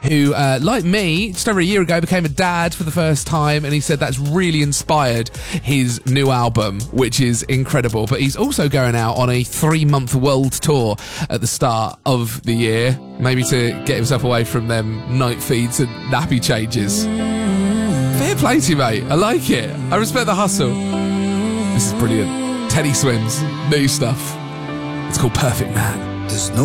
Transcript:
who, like me, just over a year ago became a dad for the first time, and he said that's really inspired his new album, which is incredible. But he's also going out on a 3-month world tour at the start of the year, maybe to get himself away from them night feeds and nappy changes. Fair play to you, mate. I like it. I respect the hustle. This is brilliant. Teddy Swims, new stuff. It's called Perfect Man. There's no